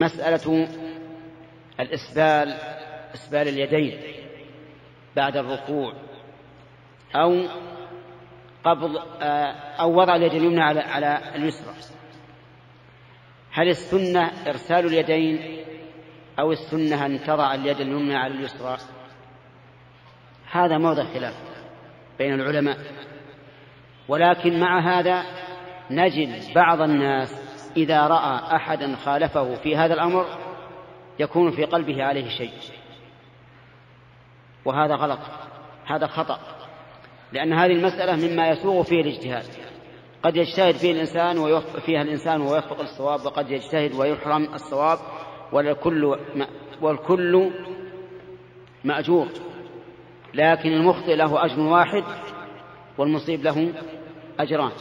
مسألة الإسبال، إسبال اليدين بعد الركوع أو قبض أو وضع اليد اليمنى على اليسرى، هل السنة إرسال اليدين أو السنة أن تضع اليد اليمنى على اليسرى؟ هذا موضع خلاف بين العلماء، ولكن مع هذا نجد بعض الناس إذا رأى أحدا خالفه في هذا الأمر يكون في قلبه عليه شيء، وهذا غلط، هذا خطأ، لأن هذه المسألة مما يسوغ فيه الاجتهاد. قد يجتهد فيه الإنسان ويوفق فيها الإنسان ويوفق الصواب، وقد يجتهد ويحرم الصواب، والكل مأجور، لكن المخطئ له أجر واحد والمصيب له أجران.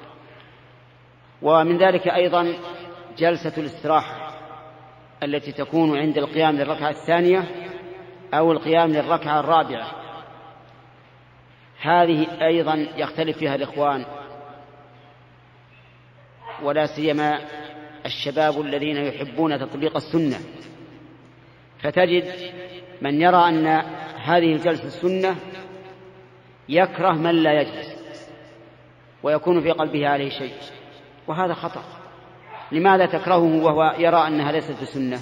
ومن ذلك أيضا جلسة الاستراحة التي تكون عند القيام للركعة الثانية أو القيام للركعة الرابعة، هذه أيضا يختلف فيها الإخوان، ولا سيما الشباب الذين يحبون تطبيق السنة، فتجد من يرى أن هذه الجلسة السنة يكره من لا يجلس ويكون في قلبه عليه شيء، وهذا خطأ. لماذا تكرهه وهو يرى أنها ليست بسنة؟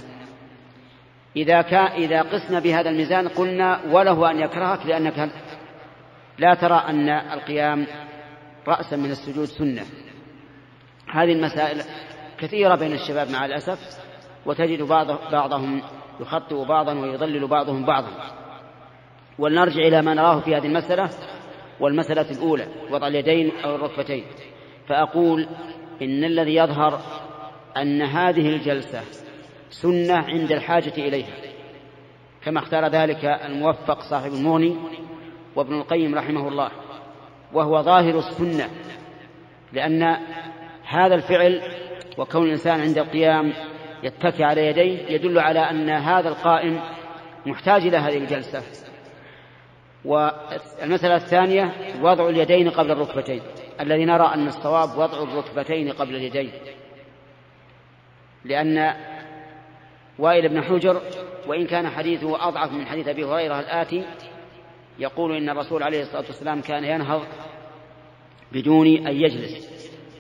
إذا قسنا بهذا الميزان قلنا وله أن يكرهك لأنك لا ترى أن القيام رأسا من السجود سنة. هذه المسائل كثيرة بين الشباب مع الأسف، وتجد بعضهم يخطئ بعضا ويضلل بعضهم بعضا. ولنرجع إلى ما نراه في هذه المسألة، والمسألة الأولى وضع اليدين أو الركبتين. فأقول إن الذي يظهر أن هذه الجلسة سنة عند الحاجة إليها، كما اختار ذلك الموفق صاحب المغني وابن القيم رحمه الله، وهو ظاهر السنة، لأن هذا الفعل وكون الإنسان عند القيام يتكي على يديه يدل على أن هذا القائم محتاج إلى هذه الجلسة. والمسألة الثانية وضع اليدين قبل الركبتين، الذي نرى أن الصواب وضع الركبتين قبل اليدين، لأن وائل بن حجر وإن كان حديثه أضعف من حديث أبي هريرة الآتي يقول إن الرسول عليه الصلاة والسلام كان ينهض بدون أن يجلس.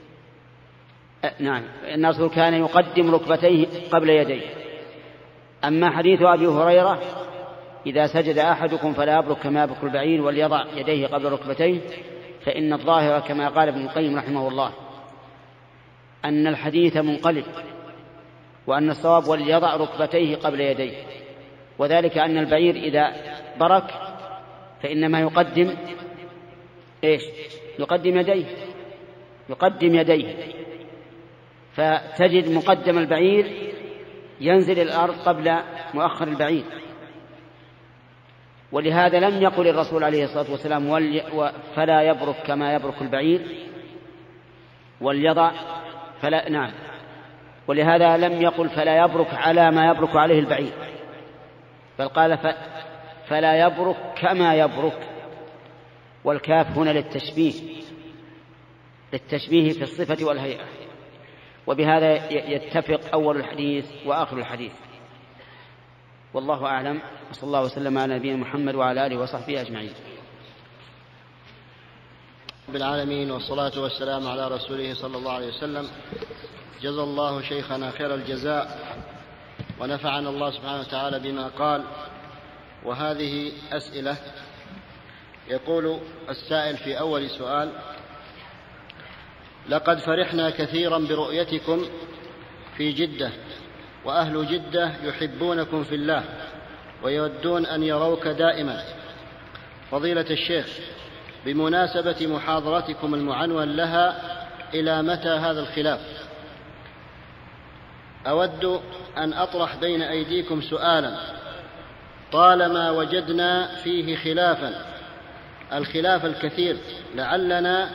نعم، إن الرسول كان يقدم ركبتيه قبل يديه. أما حديث أبي هريرة إذا سجد أحدكم فلا يبرك كما يبرك البعير وليضع يديه قبل ركبتيه، فإن الظاهر كما قال ابن القيم رحمه الله أن الحديث منقلب، وأن الصواب وليضع ركبتيه قبل يديه، وذلك أن البعير إذا برك فإنما يقدم يقدم يديه، فتجد مقدم البعير ينزل الأرض قبل مؤخر البعير. ولهذا لم يقل الرسول عليه الصلاة والسلام فلا يبرك كما يبرك البعير وليضع ولهذا لم يقل فلا يبرك على ما يبرك عليه البعير، بل قال فلا يبرك كما يبرك، والكاف هنا للتشبيه في الصفة والهيئة. وبهذا يتفق أول الحديث وآخر الحديث، والله أعلم. وصلى الله وسلم على نبينا محمد وعلى آله وصحبه أجمعين. رب العالمين، والصلاة والسلام على رسوله صلى الله عليه وسلم. جزى الله شيخنا خير الجزاء، ونفعنا الله سبحانه وتعالى بما قال. وهذه أسئلة. يقول السائل في أول سؤال: لقد فرحنا كثيرا برؤيتكم في جدة، وأهل جدة يحبونكم في الله ويودون أن يروك دائما. فضيلة الشيخ، بمناسبة محاضرتكم المعنون لها إلى متى هذا الخلاف، أود أن أطرح بين أيديكم سؤالا طالما وجدنا فيه خلافا، الخلاف الكثير، لعلنا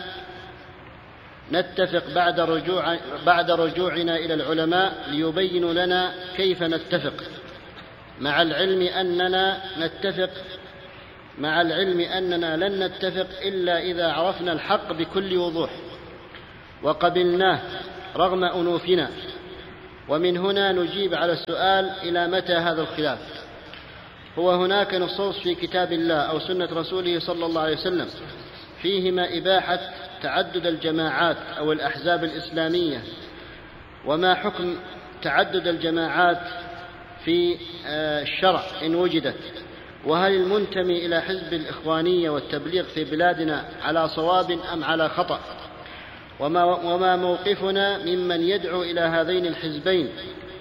نتفق بعد رجوعنا إلى العلماء ليبينوا لنا كيف نتفق، مع العلم أننا لن نتفق إلا إذا عرفنا الحق بكل وضوح وقبلناه رغم أنوفنا. ومن هنا نجيب على السؤال: إلى متى هذا الخلاف؟ هو هناك نصوص في كتاب الله أو سنة رسوله صلى الله عليه وسلم فيهما إباحة تعدد الجماعات أو الأحزاب الإسلامية، وما حكم تعدد الجماعات في الشرع إن وجدت؟ وهل المنتمي إلى حزب الإخوانية والتبليغ في بلادنا على صواب أم على خطأ؟ وما موقفنا ممن يدعو إلى هذين الحزبين؟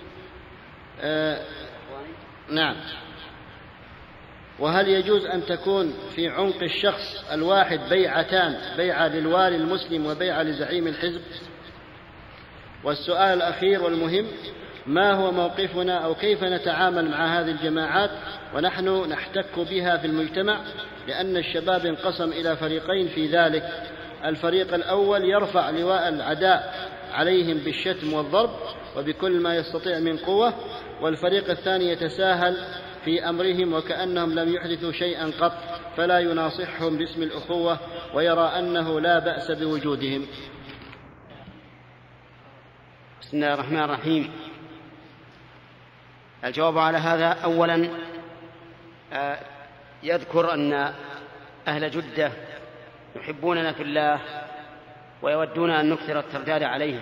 نعم. وهل يجوز أن تكون في عنق الشخص الواحد بيعتان، بيعة للوالي المسلم وبيعة لزعيم الحزب؟ والسؤال الأخير والمهم: ما هو موقفنا أو كيف نتعامل مع هذه الجماعات ونحن نحتك بها في المجتمع؟ لأن الشباب انقسم إلى فريقين في ذلك: الفريق الأول يرفع لواء العداء عليهم بالشتم والضرب وبكل ما يستطيع من قوة، والفريق الثاني يتساهل في أمرهم وكأنهم لم يحدثوا شيئا قط، فلا يناصحهم باسم الأخوة ويرى أنه لا بأس بوجودهم. بسم الله الرحمن الرحيم. الجواب على هذا: أولا يذكر أن أهل جدة يحبوننا في الله ويودون أن نكثر الترداد عليهم.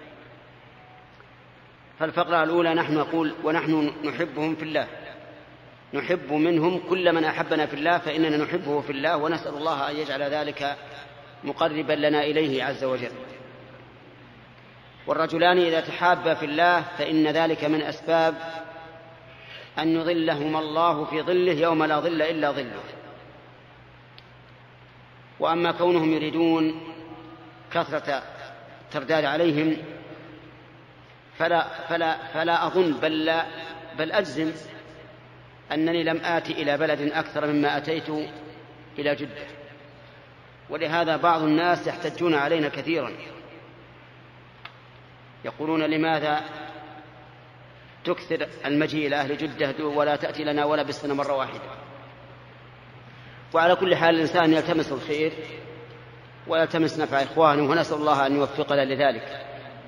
فالفقرة الأولى نحن نقول ونحن نحبهم في الله، نحب منهم كل من أحبنا في الله، فإننا نحبه في الله ونسأل الله أن يجعل ذلك مقربا لنا إليه عز وجل. والرجلان إذا تحابا في الله فإن ذلك من أسباب أن يظلهما الله في ظله يوم لا ظل إلا ظله. وأما كونهم يريدون كثرة الترداد عليهم فلا أظن بل أجزم أنني لم آتي إلى بلد أكثر مما أتيت إلى جدة، ولهذا بعض الناس يحتجون علينا كثيرا، يقولون: لماذا تكثر المجيء إلى أهل جدة ولا تأتي لنا ولا بالسنة مرة واحدة؟ وعلى كل حال الإنسان يلتمس الخير ويلتمس نفع إخوانه، ونسأل الله أن يوفقنا لذلك.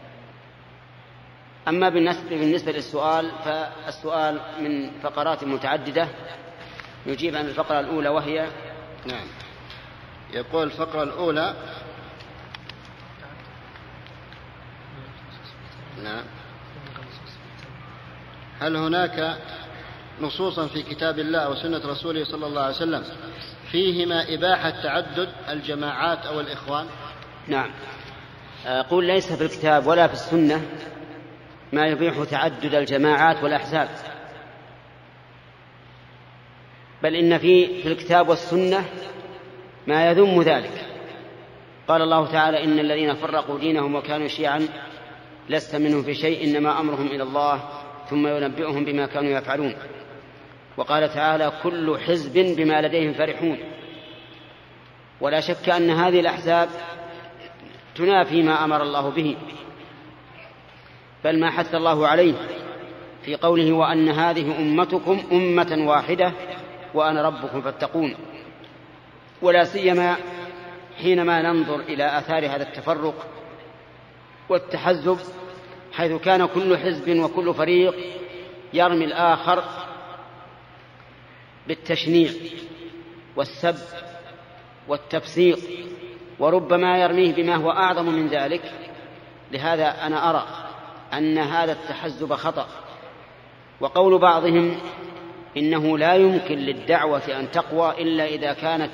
أما بالنسبة للسؤال، فالسؤال من فقرات متعددة، نجيب عن الفقرة الأولى وهي: نعم. يقول الفقرة الأولى: نعم، هل هناك نصوصا في كتاب الله وسنة رسوله صلى الله عليه وسلم فيهما إباحة تعدد الجماعات أو الإخوان؟ نعم. أقول ليس في الكتاب ولا في السنة ما يبيح تعدد الجماعات والأحزاب، بل إن في الكتاب والسنة ما يذم ذلك. قال الله تعالى: إن الذين فرقوا دينهم وكانوا شيعا لست منهم في شيء إنما أمرهم إلى الله ثم ينبئهم بما كانوا يفعلون. وقال تعالى: كل حزب بما لديهم فرحون. ولا شك أن هذه الأحزاب تنافي ما أمر الله به، بل ما حث الله عليه في قوله: وأن هذه أمتكم أمة واحدة وأنا ربكم فاتقون. ولا سيما حينما ننظر إلى آثار هذا التفرق والتحزب، حيث كان كل حزب وكل فريق يرمي الآخر بالتشنيع والسب والتفسيق، وربما يرميه بما هو أعظم من ذلك. لهذا أنا أرى أن هذا التحزب خطأ. وقول بعضهم إنه لا يمكن للدعوة أن تقوى إلا إذا كانت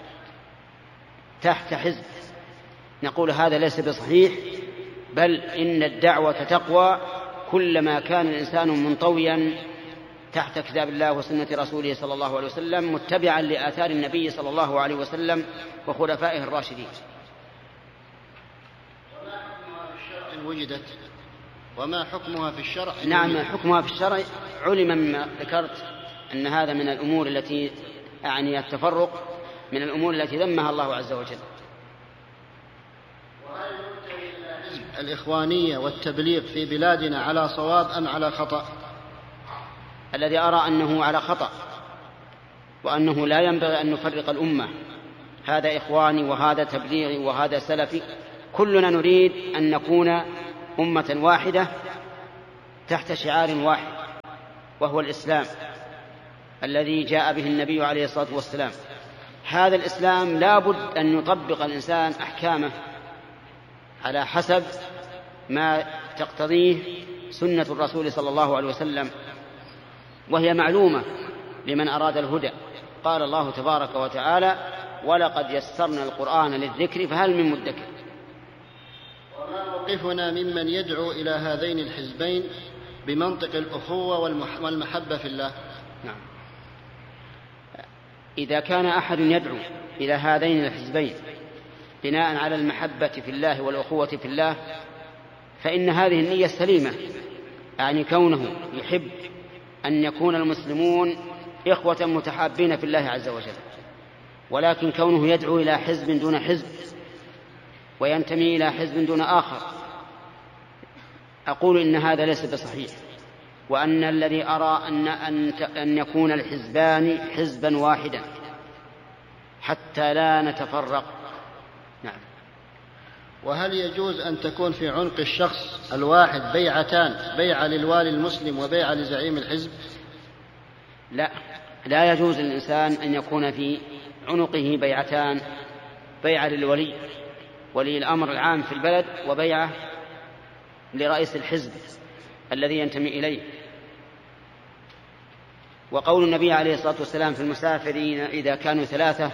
تحت حزب، نقول هذا ليس بصحيح، بل إن الدعوة تقوى كلما كان الإنسان منطويا تحت كتاب الله وسنة رسوله صلى الله عليه وسلم، متبعا لآثار النبي صلى الله عليه وسلم وخلفائه الراشدين. إن وجدت، وما حكمها في الشرع؟ نعم، حكمها في الشرع علم مما ذكرت أن هذا من الأمور التي أعني التفرق من الأمور التي ذمها الله عز وجل. الإخوانية والتبليغ في بلادنا على صواب أم على خطأ؟ الذي أرى أنه على خطأ، وأنه لا ينبغي أن نفرق الأمة، هذا إخواني وهذا تبليغي وهذا سلفي، كلنا نريد أن نكون أمة واحدة تحت شعار واحد وهو الإسلام الذي جاء به النبي عليه الصلاة والسلام. هذا الإسلام لا بد أن يطبق الإنسان أحكامه على حسب ما تقتضيه سنة الرسول صلى الله عليه وسلم، وهي معلومة لمن أراد الهدى. قال الله تبارك وتعالى: ولقد يسرنا القرآن للذكر فهل من مدكر. وما موقفنا ممن يدعو إلى هذين الحزبين بمنطق الأخوة والمحبة في الله؟ نعم. إذا كان أحد يدعو إلى هذين الحزبين بناء على المحبة في الله والأخوة في الله فإن هذه النية سليمة، يعني كونه يحب أن يكون المسلمون إخوة متحابين في الله عز وجل، ولكن كونه يدعو إلى حزب دون حزب وينتمي إلى حزب دون آخر، أقول إن هذا ليس بصحيح، وأن الذي أرى أن يكون الحزبان حزبا واحدا حتى لا نتفرق. نعم. وهل يجوز أن تكون في عنق الشخص الواحد بيعتان، بيعة للوالي المسلم وبيعة لزعيم الحزب؟ لا يجوز للإنسان أن يكون في عنقه بيعتان، بيعة للولي ولي الأمر العام في البلد وبيعة لرئيس الحزب الذي ينتمي إليه. وقول النبي عليه الصلاة والسلام في المسافرين إذا كانوا 3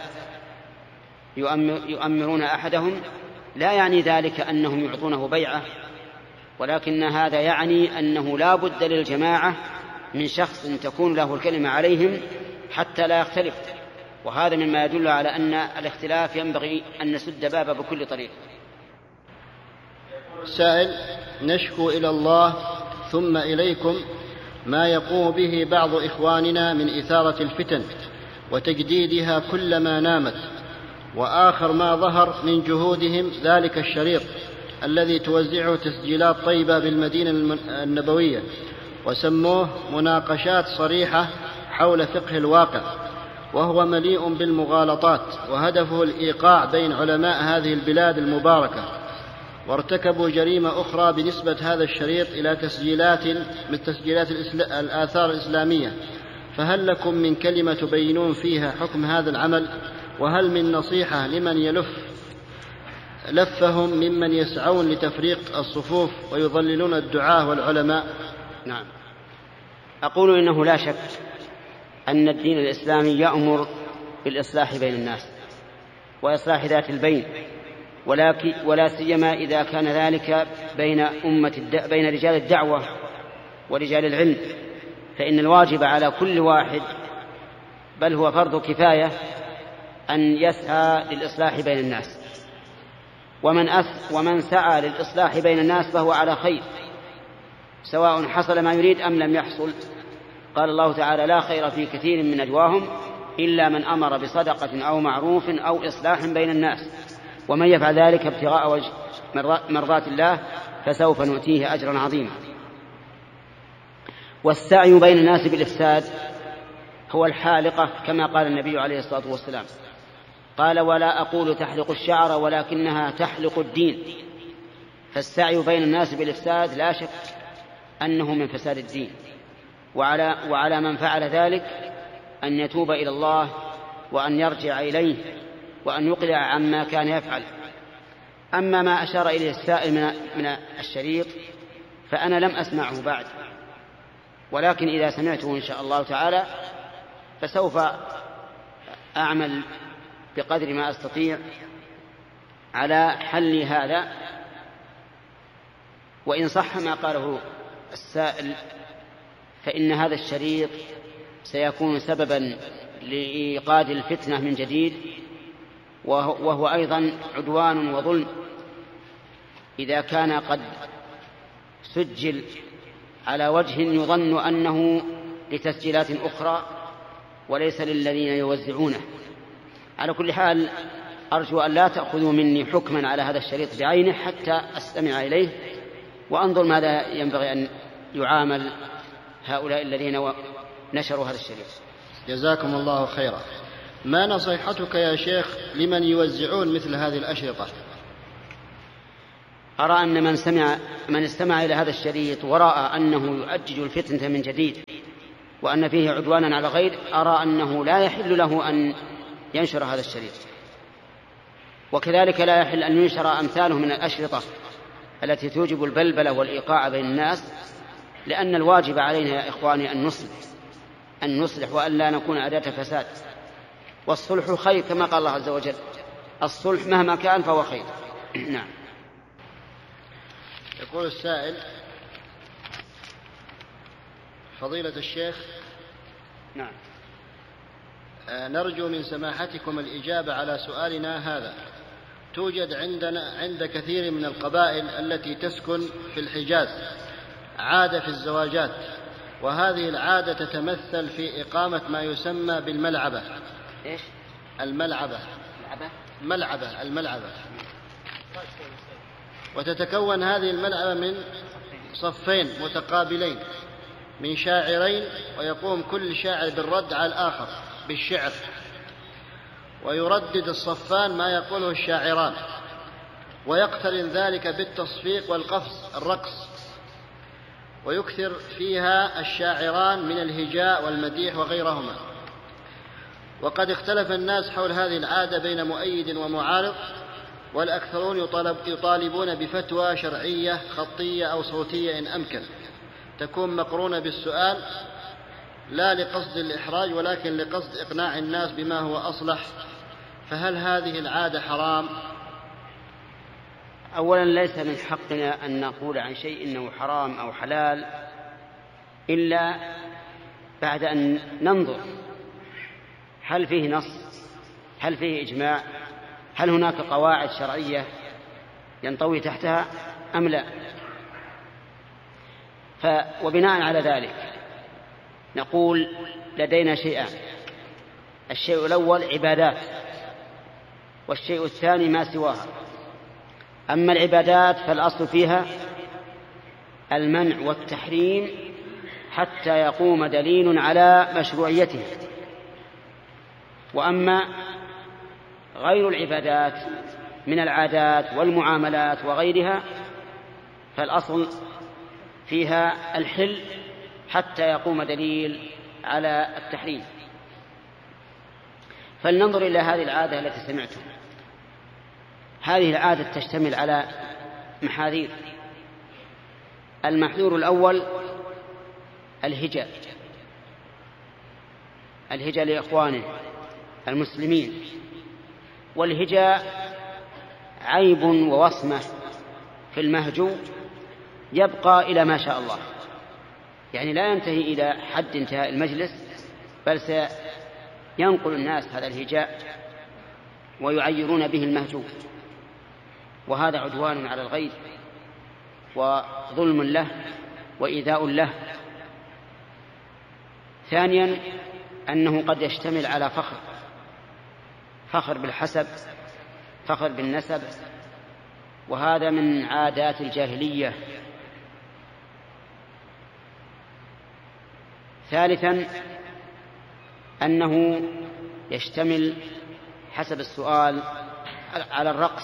يؤمرون أحدهم لا يعني ذلك أنهم يعطونه بيعة، ولكن هذا يعني أنه لا بد للجماعة من شخص تكون له الكلمة عليهم حتى لا يختلف، وهذا مما يدل على أن الاختلاف ينبغي أن نسد بابه بكل طريق. السائل: نشكو إلى الله ثم إليكم ما يقوم به بعض إخواننا من إثارة الفتن وتجديدها كلما نامت، وآخر ما ظهر من جهودهم ذلك الشريط الذي توزعه تسجيلات طيبة بالمدينة النبوية، وسموه مناقشات صريحة حول فقه الواقع، وهو مليء بالمغالطات وهدفه الإيقاع بين علماء هذه البلاد المباركة، وارتكبوا جريمة أخرى بنسبة هذا الشريط إلى تسجيلات من تسجيلات الآثار الإسلامية. فهل لكم من كلمة تبينون فيها حكم هذا العمل؟ وهل من نصيحة لمن لفهم ممن يسعون لتفريق الصفوف ويضللون الدعاة والعلماء؟ نعم. أقول إنه لا شك أن الدين الإسلامي يأمر بالإصلاح بين الناس وإصلاح ذات البين، ولا سيما إذا كان ذلك بين رجال الدعوة ورجال العلم، فإن الواجب على كل واحد، بل هو فرض كفاية، أن يسعى للإصلاح بين الناس، ومن سعى للإصلاح بين الناس فهو على خير، سواء حصل ما يريد أم لم يحصل. قال الله تعالى: لا خير في كثير من نجواهم إلا من أمر بصدقة أو معروف أو إصلاح بين الناس، ومن يفعل ذلك ابتغاء وجه مرضات الله فسوف نؤتيه أجرا عظيما. والسعي بين الناس بالإفساد هو الحالقة، كما قال النبي عليه الصلاة والسلام، قال: ولا أقول تحلق الشعر ولكنها تحلق الدين. فالسعي بين الناس بالإفساد لا شك أنه من فساد الدين، وعلى من فعل ذلك أن يتوب إلى الله وأن يرجع إليه وأن يقلع عما كان يفعل. أما ما أشار إليه السائل من الشريط فأنا لم أسمعه بعد، ولكن إذا سمعته إن شاء الله تعالى فسوف أعمل بقدر ما أستطيع على حل هذا. وإن صح ما قاله السائل فإن هذا الشريط سيكون سببا لإيقاد الفتنة من جديد، وهو أيضا عدوان وظلم إذا كان قد سجل على وجه يظن أنه لتسجيلات أخرى وليس للذين يوزعونه. على كل حال أرجو أن لا تأخذوا مني حكما على هذا الشريط بعينه حتى أستمع إليه وأنظر ماذا ينبغي أن يعامل هؤلاء الذين نشروا هذا الشريط. جزاكم الله خيرا. ما نصيحتك يا شيخ لمن يوزعون مثل هذه الأشرطة؟ أرى أن من استمع إلى هذا الشريط ورأى أنه يؤجج الفتنة من جديد وأن فيه عدوانا على غير، أرى أنه لا يحل له أن ينشر هذا الشريط، وكذلك لا يحل أن ينشر أمثاله من الأشرطة التي توجب البلبلة والإيقاع بين الناس، لأن الواجب علينا يا إخواني أن نصلح وأن لا نكون أداة فساد، والصلح خير كما قال الله عز وجل، الصلح مهما كان فهو خير. نعم. يقول السائل: فضيلة الشيخ، نعم، نرجو من سماحتكم الإجابة على سؤالنا هذا. توجد عند كثير من القبائل التي تسكن في الحجاز عادة في الزواجات، وهذه العادة تتمثل في إقامة ما يسمى بالملعبة. إيش؟ الملعبة. وتتكون هذه الملعبة من صفين متقابلين من شاعرين، ويقوم كل شاعر بالرد على الآخر بالشعر، ويردد الصفان ما يقوله الشاعران، ويقترن ذلك بالتصفيق والقفز الرقص، ويكثر فيها الشاعران من الهجاء والمديح وغيرهما. وقد اختلف الناس حول هذه العادة بين مؤيد ومعارض، والأكثرون يطالبون بفتوى شرعية خطية أو صوتية إن أمكن، تكون مقرونة بالسؤال لا لقصد الإحراج ولكن لقصد إقناع الناس بما هو أصلح، فهل هذه العادة حرام؟ أولا، ليس من حقنا أن نقول عن شيء إنه حرام أو حلال إلا بعد أن ننظر هل فيه نص، هل فيه إجماع، هل هناك قواعد شرعية ينطوي تحتها أم لا. وبناء على ذلك نقول لدينا شيئان: الشيء الأول عبادات، والشيء الثاني ما سواها. أما العبادات فالأصل فيها المنع والتحريم حتى يقوم دليل على مشروعيته، وأما غير العبادات من العادات والمعاملات وغيرها فالأصل فيها الحل حتى يقوم دليل على التحريم. فلننظر إلى هذه العادة التي سمعتم. هذه العادة تشتمل على محاذير. المحذور الأول الهجاء لإخوانه المسلمين، والهجاء عيب ووصمة في المهجو يبقى إلى ما شاء الله، يعني لا ينتهي إلى حد انتهاء المجلس، بل سينقل الناس هذا الهجاء ويعيرون به المهجو، وهذا عدوان على الغير وظلم له وإيذاء له. ثانيا، أنه قد يشتمل على فخر بالحسب، فخر بالنسب، وهذا من عادات الجاهلية. ثالثا، أنه يشتمل حسب السؤال على الرقص،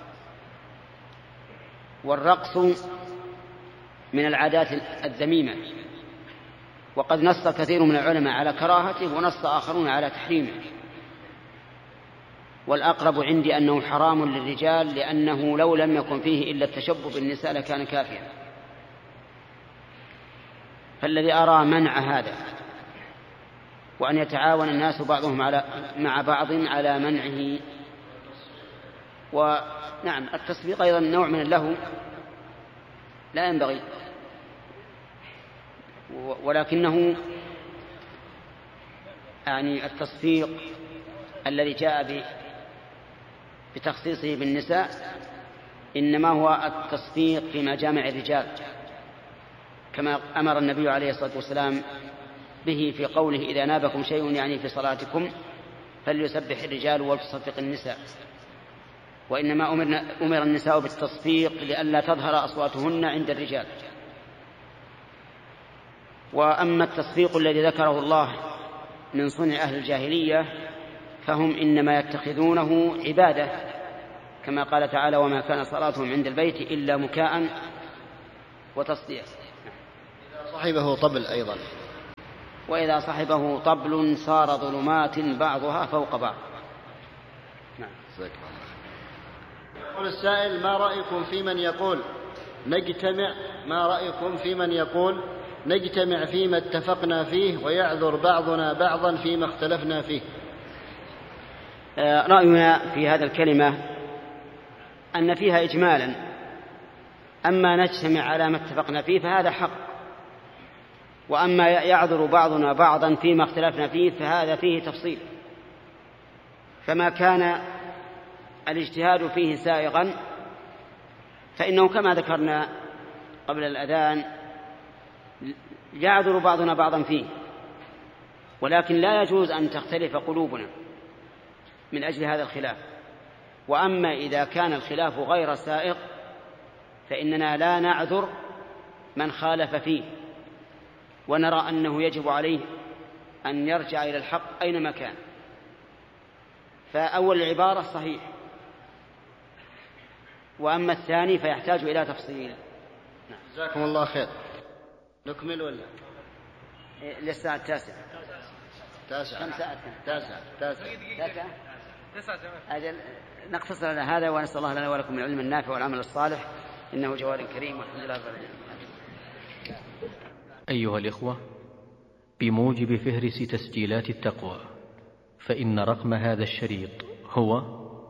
والرقص من العادات الذميمة، وقد نص كثير من العلماء على كراهته ونص آخرون على تحريمه، والأقرب عندي أنه حرام للرجال، لأنه لو لم يكن فيه إلا التشبه بالنساء لكان كافيا. فالذي أرى منع هذا وأن يتعاون الناس بعضهم مع بعض على منعه. ونعم، التصفيق أيضا نوع من اللهو لا ينبغي، ولكنه يعني التصفيق الذي جاء بتخصيصه بالنساء إنما هو التصفيق في مجامع الرجال، كما أمر النبي عليه الصلاة والسلام به في قوله: إذا نابكم شيء يعني في صلاتكم فليسبح الرجال ولتصفق النساء. وإنما أمر النساء بالتصفيق لئلا تظهر أصواتهن عند الرجال. وأما التصفيق الذي ذكره الله من صنع أهل الجاهلية فهم إنما يتخذونه عبادة، كما قال تعالى: وما كان صلاتهم عند البيت إلا مكاء وتصديع. إذا صحبه طبل أيضا، وإذا صحبه طبل صار ظلمات بعضها فوق بعض. نعم. يقول السائل: ما رأيكم في من يقول نجتمع فيما اتفقنا فيه ويعذر بعضنا بعضا فيما اختلفنا فيه؟ رأينا في هذا الكلمة أن فيها إجمالا، أما نجتمع على ما اتفقنا فيه فهذا حق، وأما يعذر بعضنا بعضا فيما اختلفنا فيه فهذا فيه تفصيل. فما كان الاجتهاد فيه سائغا فإنه كما ذكرنا قبل الأذان يعذر بعضنا بعضا فيه، ولكن لا يجوز أن تختلف قلوبنا من أجل هذا الخلاف. وأما إذا كان الخلاف غير سائغ فإننا لا نعذر من خالف فيه، ونرى أنه يجب عليه أن يرجع إلى الحق أينما كان. فأول العبارة صحيح، وأما الثاني فيحتاج إلى تفصيل. جزاكم الله خير. نكمل ولا للساعة 9؟ كم ساعة؟ 9. أجل نقتصر على هذا، ونسأل الله لنا ولكم من العلم النافع والعمل الصالح، إنه جواد كريم والحمد لله رب العالمين. أيها الإخوة، بموجب فهرس تسجيلات التقوى فإن رقم هذا الشريط هو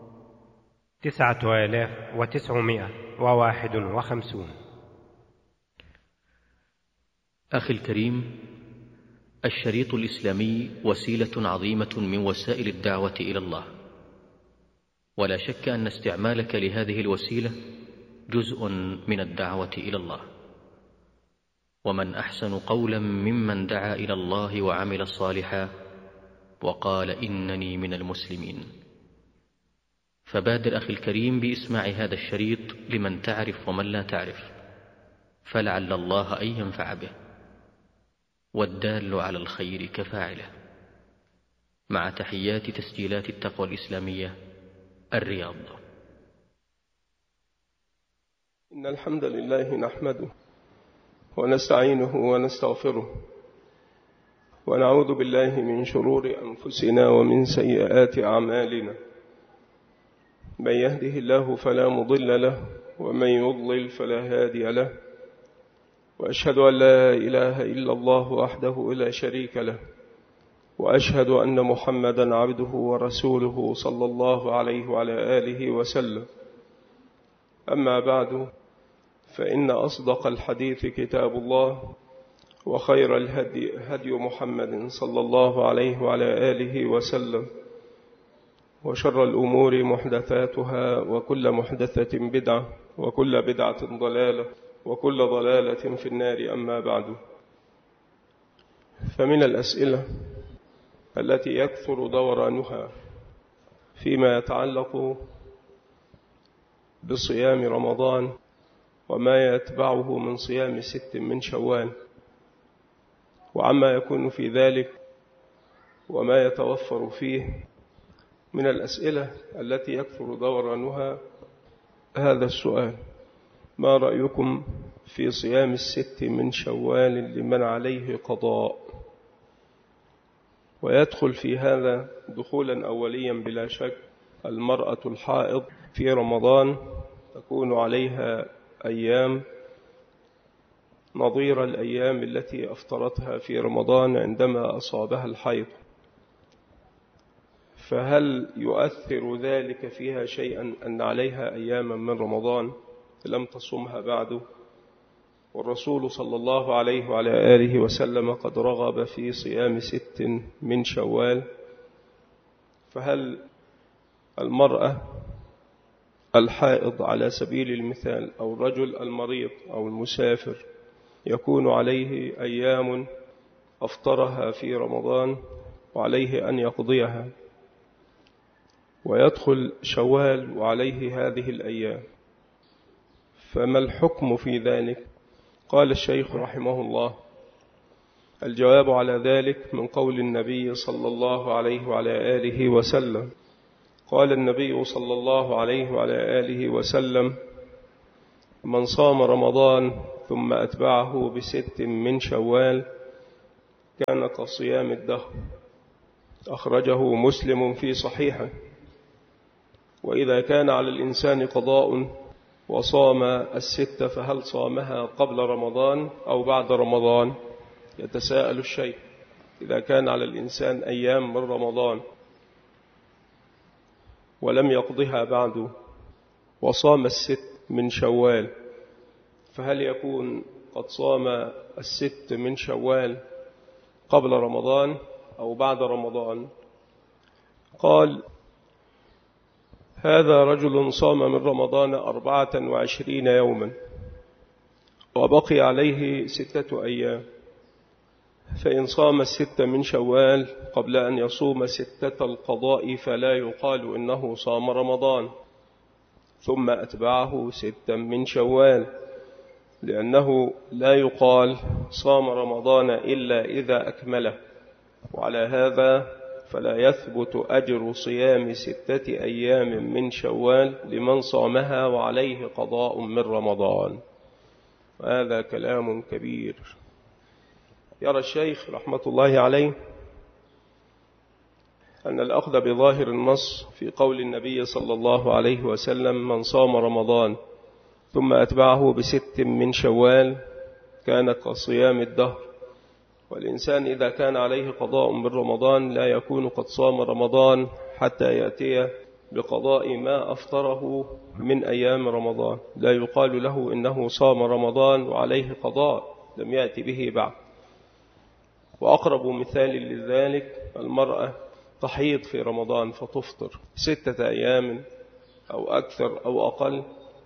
9951. أخي الكريم، الشريط الإسلامي وسيلة عظيمة من وسائل الدعوة إلى الله، ولا شك أن استعمالك لهذه الوسيلة جزء من الدعوة إلى الله. ومن أحسن قولا ممن دعا إلى الله وعمل صالحا وقال إنني من المسلمين. فبادر أخي الكريم بإسماع هذا الشريط لمن تعرف ومن لا تعرف، فلعل الله أن ينفع به، والدال على الخير كفاعله. مع تحيات تسجيلات التقوى الإسلامية، الرياض. إن الحمد لله نحمده ونستعينه ونستغفره، ونعوذ بالله من شرور أنفسنا ومن سيئات أعمالنا. من يهده الله فلا مضل له، ومن يضلل فلا هادي له. وأشهد أن لا إله إلا الله وحده لا شريك له، وأشهد أن محمدا عبده ورسوله صلى الله عليه وعلى آله وسلم. أما بعد، فإن أصدق الحديث كتاب الله، وخير الهدي هدي محمد صلى الله عليه وعلى آله وسلم، وشر الأمور محدثاتها، وكل محدثة بدعة، وكل بدعة ضلالة، وكل ضلالة في النار. أما بعد، فمن الأسئلة التي يكثر دورانها فيما يتعلق بصيام رمضان وما يتبعه من صيام 6 من شوال، وعما يكون في ذلك وما يتوفر فيه. من الأسئلة التي يكثر دورانها هذا السؤال: ما رأيكم في صيام 6 من شوال لمن عليه قضاء؟ ويدخل في هذا دخولا أوليا بلا شك المرأة الحائض في رمضان تكون عليها أيام نظير الأيام التي أفطرتها في رمضان عندما أصابها الحيض، فهل يؤثر ذلك فيها شيئا أن عليها أياما من رمضان لم تصمها بعد؟ والرسول صلى الله عليه وعلى آله وسلم قد رغب في صيام 6 من شوال، فهل المرأة الحائض على سبيل المثال أو الرجل المريض أو المسافر يكون عليه أيام أفطرها في رمضان وعليه أن يقضيها، ويدخل شوال وعليه هذه الأيام، فما الحكم في ذلك؟ قال الشيخ رحمه الله: الجواب على ذلك من قول النبي صلى الله عليه وعلى آله وسلم: قال النبي صلى الله عليه وعلى آله وسلم: من صام رمضان ثم أتبعه ب6 من شوال كان كصيام الدهر. أخرجه مسلم في صحيحه. وإذا كان على الإنسان قضاء وصام 6 فهل صامها قبل رمضان أو بعد رمضان؟ يتساءل الشيخ. إذا كان على الإنسان أيام من رمضان ولم يقضها بعد وصام 6 من شوال، فهل يكون قد صام 6 من شوال قبل رمضان أو بعد رمضان؟ قال: هذا رجل صام من رمضان 24 يوما وبقي عليه 6 أيام، فإن صام 6 من شوال قبل أن يصوم 6 القضاء فلا يقال إنه صام رمضان، ثم أتبعه 6 من شوال، لأنه لا يقال صام رمضان إلا إذا أكمله. وعلى هذا فلا يثبت أجر صيام 6 أيام من شوال لمن صامها وعليه قضاء من رمضان. هذا كلام كبير. يرى الشيخ رحمة الله عليه أن الأخذ بظاهر النص في قول النبي صلى الله عليه وسلم: من صام رمضان ثم أتبعه ب6 من شوال كان كصيام الدهر. والإنسان إذا كان عليه قضاء من رمضان لا يكون قد صام رمضان حتى يأتي بقضاء ما أفطره من أيام رمضان، لا يقال له إنه صام رمضان وعليه قضاء لم يأتي به بعد. وأقرب مثال لذلك المرأة تحيض في رمضان فتفطر 6 أيام أو أكثر أو أقل،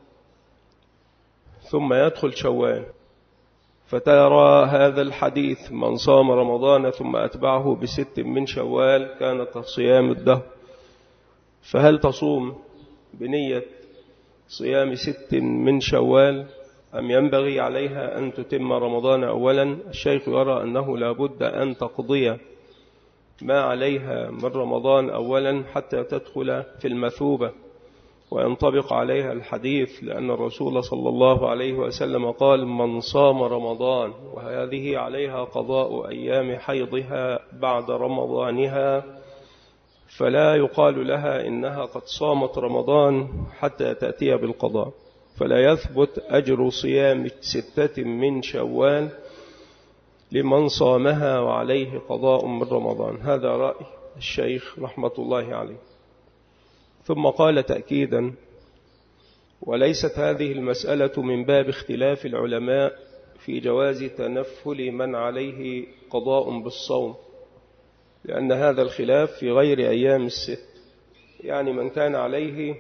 ثم يدخل شوال فترى هذا الحديث: من صام رمضان ثم أتبعه ب6 من شوال كان كصيام الدهر. فهل تصوم بنية صيام 6 من شوال أم ينبغي عليها أن تتم رمضان أولا؟ الشيخ يرى أنه لا بد أن تقضي ما عليها من رمضان أولا حتى تدخل في المثوبة وينطبق عليها الحديث، لأن الرسول صلى الله عليه وسلم قال: من صام رمضان وهذه عليها قضاء أيام حيضها بعد رمضانها فلا يقال لها إنها قد صامت رمضان حتى تأتي بالقضاء. فلا يثبت أجر صيام 6 من شوال لمن صامها وعليه قضاء من رمضان. هذا رأي الشيخ رحمة الله عليه. ثم قال تأكيدا: وليست هذه المسألة من باب اختلاف العلماء في جواز تنفل من عليه قضاء بالصوم، لأن هذا الخلاف في غير أيام ال6. يعني من كان عليه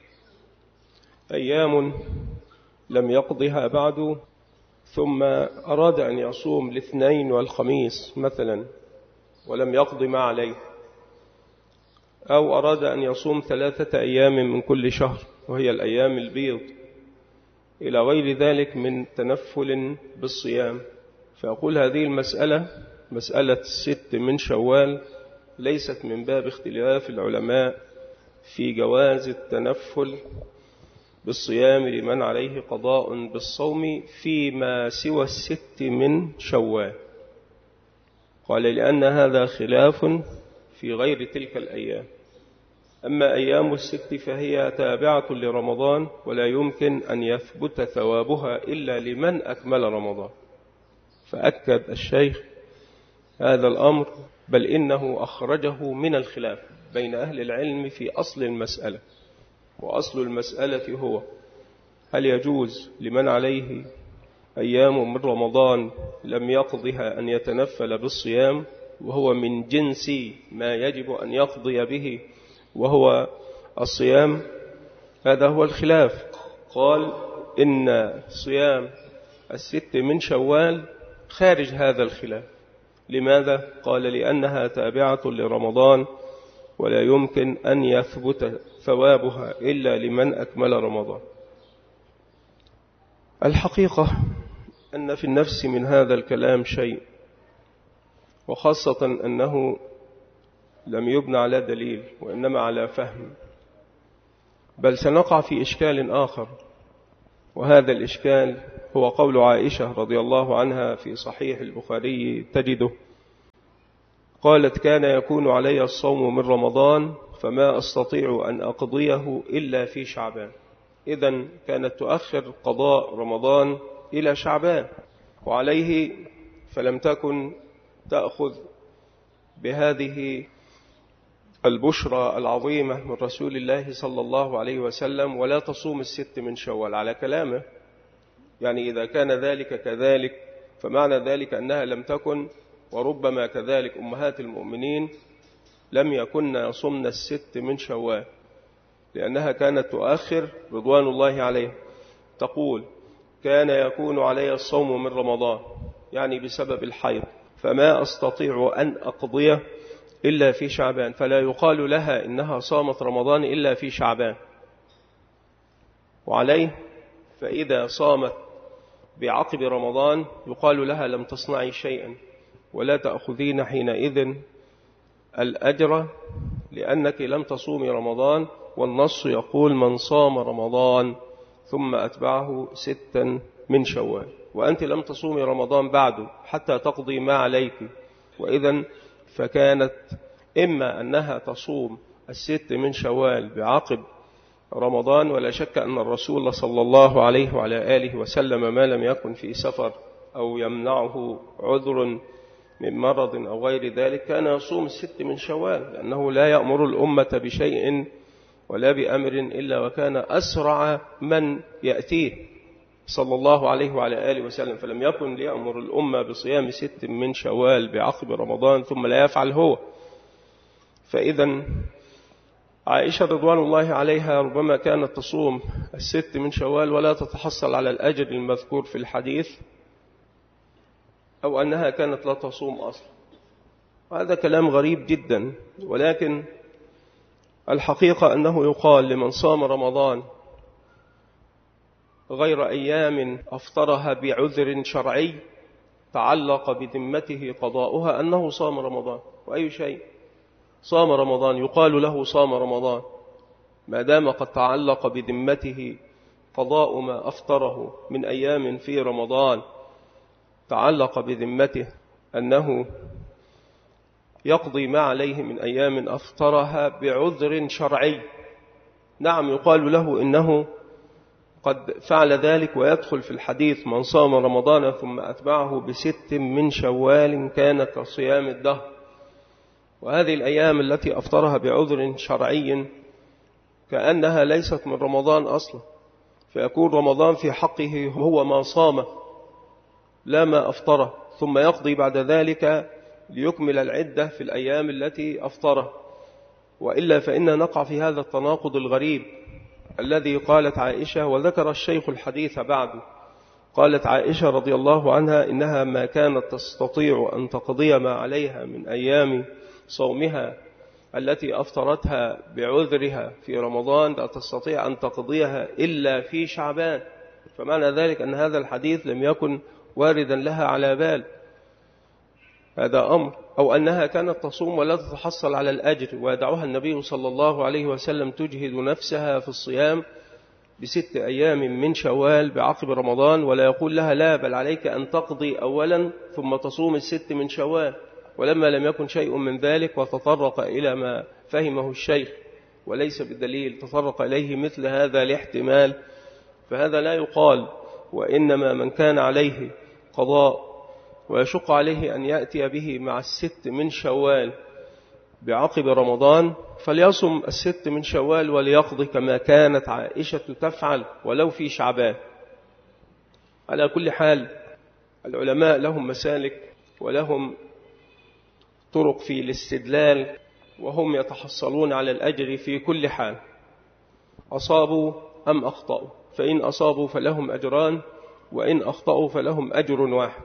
أيام لم يقضها بعد ثم أراد أن يصوم الاثنين والخميس مثلا ولم يقض ما عليه، أو أراد أن يصوم 3 أيام من كل شهر وهي الأيام البيض، إلى غير ذلك من تنفل بالصيام، فأقول هذه المسألة مسألة 6 من شوال ليست من باب اختلاف العلماء في جواز التنفل بالصيام لمن عليه قضاء بالصوم فيما سوى 6 من شوال. قال: لأن هذا خلاف في غير تلك الأيام. أما أيام ال6 فهي تابعة لرمضان ولا يمكن أن يثبت ثوابها إلا لمن أكمل رمضان. فأكد الشيخ هذا الأمر، بل إنه أخرجه من الخلاف بين أهل العلم في أصل المسألة. وأصل المسألة هو: هل يجوز لمن عليه أيام من رمضان لم يقضها أن يتنفل بالصيام وهو من جنس ما يجب أن يقضي به وهو الصيام؟ هذا هو الخلاف. قال: إن صيام 6 من شوال خارج هذا الخلاف. لماذا؟ قال: لأنها تابعة لرمضان ولا يمكن أن يثبت ثوابها إلا لمن أكمل رمضان. الحقيقة أن في النفس من هذا الكلام شيء، وخاصة أنه لم يبنى على دليل وإنما على فهم. بل سنقع في إشكال آخر، وهذا الإشكال هو قول عائشة رضي الله عنها في صحيح البخاري تجده قالت: كان يكون علي الصوم من رمضان فما أستطيع أن أقضيه إلا في شعبان. إذن كانت تؤخر قضاء رمضان إلى شعبان، وعليه فلم تكن تأخذ بهذه البشرى العظيمة من رسول الله صلى الله عليه وسلم ولا تصوم 6 من شوال على كلامه. يعني إذا كان ذلك كذلك فمعنى ذلك أنها لم تكن، وربما كذلك أمهات المؤمنين لم يكن يصمن 6 من شوال، لأنها كانت تؤخر رضوان الله عليه. تقول: كان يكون علي الصوم من رمضان، يعني بسبب الحيض، فما أستطيع أن أقضيه إلا في شعبان، فلا يقال لها إنها صامت رمضان إلا في شعبان. وعليه فإذا صامت بعقب رمضان يقال لها: لم تصنعي شيئا ولا تأخذين حينئذ الأجر، لأنك لم تصومي رمضان، والنص يقول: من صام رمضان ثم أتبعه 6 من شوال، وأنت لم تصومي رمضان بعد حتى تقضي ما عليك. وإذن فكانت إما أنها تصوم 6 من شوال بعقب رمضان، ولا شك أن الرسول صلى الله عليه وعلى آله وسلم ما لم يكن في سفر أو يمنعه عذر من مرض أو غير ذلك كان يصوم 6 من شوال، لأنه لا يأمر الأمة بشيء ولا بأمر إلا وكان أسرع من يأتيه صلى الله عليه وعلى آله وسلم، فلم يكن ليأمر الأمة بصيام 6 من شوال بعقب رمضان ثم لا يفعل هو. فإذا عائشة رضوان الله عليها ربما كانت تصوم 6 من شوال ولا تتحصل على الأجر المذكور في الحديث، أو أنها كانت لا تصوم أصلا. وهذا كلام غريب جدا، ولكن الحقيقة أنه يقال لمن صام رمضان غير أيام أفطرها بعذر شرعي تعلق بذمته قضاؤها أنه صام رمضان. وأي شيء صام رمضان يقال له صام رمضان ما دام قد تعلق بذمته قضاء ما أفطره من أيام في رمضان، تعلق بذمته أنه يقضي ما عليه من أيام أفطرها بعذر شرعي. نعم يقال له إنه قد فعل ذلك، ويدخل في الحديث: من صام رمضان ثم أتبعه ب6 من شوال كان كصيام الدهر. وهذه الأيام التي أفطرها بعذر شرعي كأنها ليست من رمضان أصلا، فيكون رمضان في حقه هو ما صام لا ما أفطره، ثم يقضي بعد ذلك ليكمل العدة في الأيام التي أفطره. وإلا فإن نقع في هذا التناقض الغريب الذي قالت عائشة، وذكر الشيخ الحديث بعده، قالت عائشة رضي الله عنها: إنها ما كانت تستطيع أن تقضي ما عليها من أيام صومها التي أفطرتها بعذرها في رمضان لا تستطيع أن تقضيها إلا في شعبان. فمعنى ذلك أن هذا الحديث لم يكن واردا لها على بال، هذا أمر. أو أنها كانت تصوم ولا تتحصل على الأجر، ويدعوها النبي صلى الله عليه وسلم تجهد نفسها في الصيام ب6 أيام من شوال بعقب رمضان، ولا يقول لها: لا، بل عليك أن تقضي أولا ثم تصوم 6 من شوال. ولما لم يكن شيء من ذلك وتطرق إلى ما فهمه الشيخ وليس بالدليل، تطرق إليه مثل هذا الاحتمال، فهذا لا يقال. وإنما من كان عليه قضاء ويشق عليه أن يأتي به مع 6 من شوال بعقب رمضان فليصم 6 من شوال وليقضي كما كانت عائشة تفعل ولو في شعبان. على كل حال العلماء لهم مسالك ولهم طرق في الاستدلال، وهم يتحصلون على الأجر في كل حال، أصابوا أم أخطأوا. فإن أصابوا فلهم أجران، وإن أخطأوا فلهم أجر واحد.